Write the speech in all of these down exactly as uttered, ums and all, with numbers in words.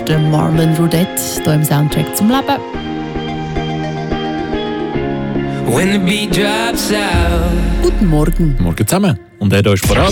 der Marlon Roudette, hier im Soundtrack zum Leben. When the beat drops out. Guten Morgen. Morgen zusammen. Und er hier ist parat.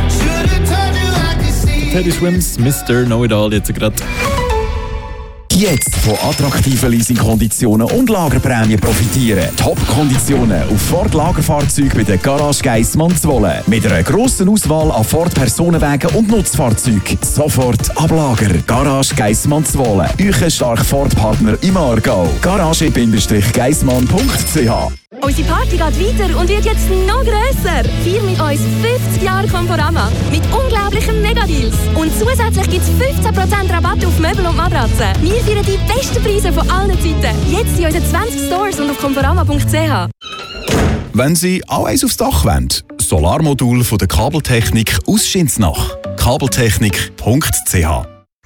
Teddy Swims, Mister Know-It-All jetzt gerade. Jetzt von attraktiven Leasingkonditionen und Lagerprämien profitieren. Top-Konditionen auf Ford-Lagerfahrzeuge bei der Garage Geissmann Zwolle. Mit einer grossen Auswahl an Ford-Personenwagen und Nutzfahrzeugen. Sofort ab Lager. Garage Geissmann Zwolle. Euer starker Ford-Partner im Aargau. garage Geissmann punkt c h. Unsere Party geht weiter und wird jetzt noch grösser. Feier mit uns fünfzig Jahre Conforama mit unglaublichen Megadeals. Und zusätzlich gibt es fünfzehn Prozent Rabatt auf Möbel und Matratzen. Wir feiern die besten Preise von allen Zeiten. Jetzt in unseren zwanzig Stores und auf conforama punkt c h. Wenn Sie auch eins aufs Dach wollen, Solarmodul von der Kabeltechnik aus Schinsnach. kabeltechnik punkt c h.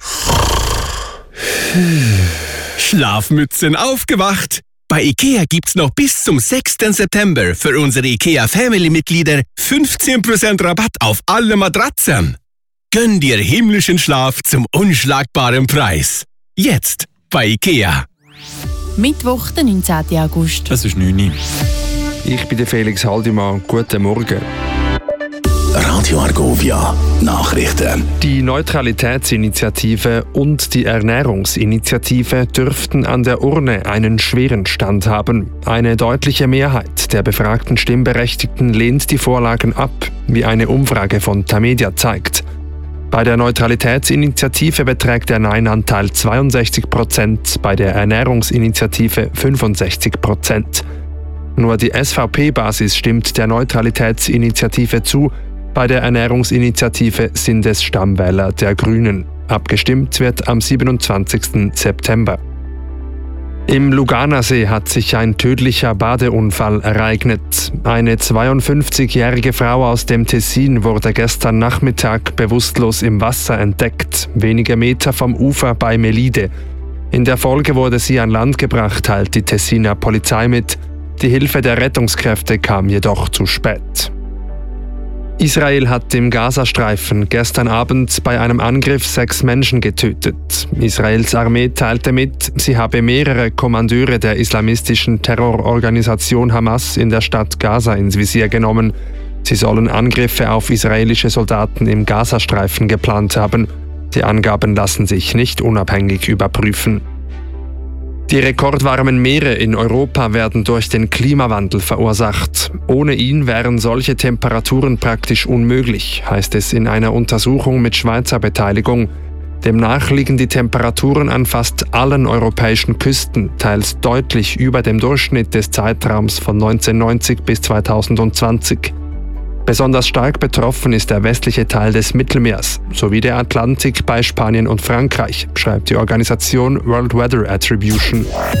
Schlafmützen aufgewacht! Bei IKEA gibt's noch bis zum sechsten September für unsere IKEA Family-Mitglieder fünfzehn Prozent Rabatt auf alle Matratzen. Gönn dir himmlischen Schlaf zum unschlagbaren Preis. Jetzt bei IKEA. Mittwoch, der neunzehnten August. Es ist neun Uhr. Ich bin der Felix Haldimann. Guten Morgen. Radio Argovia Nachrichten. Die Neutralitätsinitiative und die Ernährungsinitiative dürften an der Urne einen schweren Stand haben. Eine deutliche Mehrheit der befragten Stimmberechtigten lehnt die Vorlagen ab, wie eine Umfrage von Tamedia zeigt. Bei der Neutralitätsinitiative beträgt der Nein-Anteil zweiundsechzig Prozent, bei der Ernährungsinitiative fünfundsechzig Prozent. Nur die S V P-Basis stimmt der Neutralitätsinitiative zu. Bei der Ernährungsinitiative sind es Stammwähler der Grünen. Abgestimmt wird am siebenundzwanzigsten September. Im Luganersee hat sich ein tödlicher Badeunfall ereignet. Eine zweiundfünfzigjährige Frau aus dem Tessin wurde gestern Nachmittag bewusstlos im Wasser entdeckt, wenige Meter vom Ufer bei Melide. In der Folge wurde sie an Land gebracht, teilt die Tessiner Polizei mit. Die Hilfe der Rettungskräfte kam jedoch zu spät. Israel hat im Gazastreifen gestern Abend bei einem Angriff sechs Menschen getötet. Israels Armee teilte mit, sie habe mehrere Kommandeure der islamistischen Terrororganisation Hamas in der Stadt Gaza ins Visier genommen. Sie sollen Angriffe auf israelische Soldaten im Gazastreifen geplant haben. Die Angaben lassen sich nicht unabhängig überprüfen. Die rekordwarmen Meere in Europa werden durch den Klimawandel verursacht. Ohne ihn wären solche Temperaturen praktisch unmöglich, heißt es in einer Untersuchung mit Schweizer Beteiligung. Demnach liegen die Temperaturen an fast allen europäischen Küsten teils deutlich über dem Durchschnitt des Zeitraums von neunzehnhundertneunzig bis zweitausendzwanzig. Besonders stark betroffen ist der westliche Teil des Mittelmeers sowie der Atlantik bei Spanien und Frankreich, schreibt die Organisation World Weather Attribution.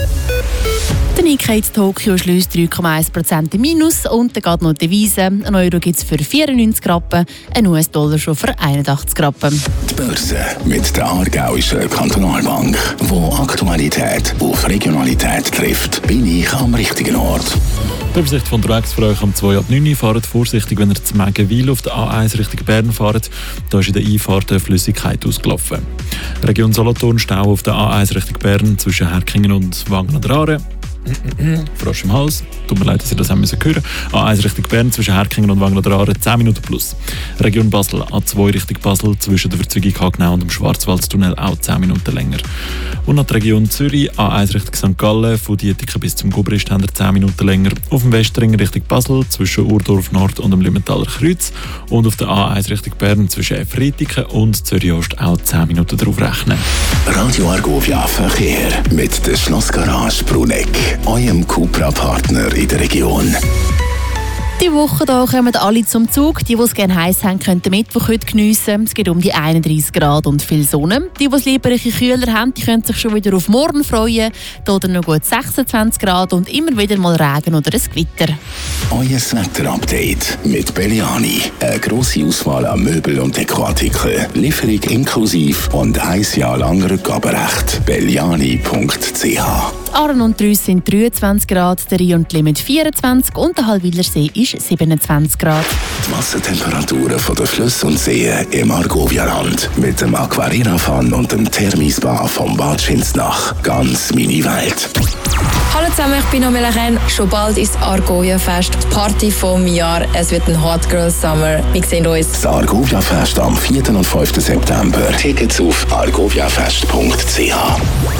Der Nikkei in Tokio schließt drei Komma eins Prozent im Minus und dann geht noch die Devise. Ein Euro gibt es für vierundneunzig Rappen, ein U S-Dollar schon für einundachtzig Rappen. Die Börse mit der Aargauischen Kantonalbank, wo Aktualität auf Regionalität trifft, bin ich am richtigen Ort. Die Übersicht von unterwegs für euch am zwei ab neun Uhr. Fahrt vorsichtig, wenn ihr zu Megenwil auf der A eins Richtung Bern fahrt. Da ist in der Einfahrt eine Flüssigkeit ausgelaufen. Region Solothurn Stau auf der A eins Richtung Bern zwischen Herkingen und Wangen an der Aare. Frosch im Hals. Tut mir leid, dass ihr das haben müssen hören. A eins Richtung Bern zwischen Herkingen und Wangen an der Aare zehn Minuten plus. Region Basel A zwei Richtung Basel zwischen der Verzweigung Hagenau und dem Schwarzwaldtunnel auch zehn Minuten länger. Und nach der Region Zürich A eins Richtung Sankt Gallen von Dietiken bis zum Gubrist haben wir zehn Minuten länger. Auf dem Westring Richtung Basel zwischen Urdorf Nord und dem Limmentaler Kreuz. Und auf der A eins Richtung Bern zwischen Efritiken und Zürich Ost auch zehn Minuten drauf rechnen. Radio Argovia Verkehr mit der Schlossgarage Bruneck, eurem Cupra-Partner in der Region. Die Woche hier kommen alle zum Zug. Die, die es gerne heiß haben, können den Mittwoch heute geniessen. Es geht um die einunddreissig Grad und viel Sonne. Die, die es lieber ein bisschen kühler haben, die können sich schon wieder auf morgen freuen. Hier noch gut sechsundzwanzig Grad und immer wieder mal Regen oder ein Gewitter. Euer Wetter-Update mit Belliani. Eine grosse Auswahl an Möbel- und Dekoartikeln. Lieferung inklusiv und ein Jahr lang Rückgaberecht. belliani punkt c h. Aaren und Trüss sind dreiundzwanzig Grad, der Rhein und die Limit vierundzwanzig und der Halwilersee ist siebenundzwanzig Grad. Die Wassertemperaturen von den Flüssen und Seen im Argovia-Land mit dem Aquarina-Fun und dem Thermispa vom Bad Schinznach. Ganz meine Welt. Hallo zusammen, ich bin Omela Chen. Schon bald ist Argovia-Fest, die Party vom Jahr. Es wird ein Hot Girl Summer. Wir sehen uns. Das Argovia-Fest am vierten und fünften September. Tickets auf argoviafest punkt c h.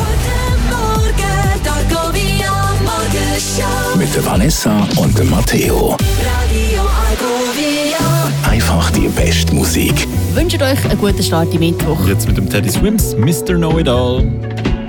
Mit der Vanessa und dem Matteo. Einfach die beste Musik. Ich wünsche euch einen guten Start im Mittwoch. Jetzt mit dem Teddy Swims, Mister Know It All.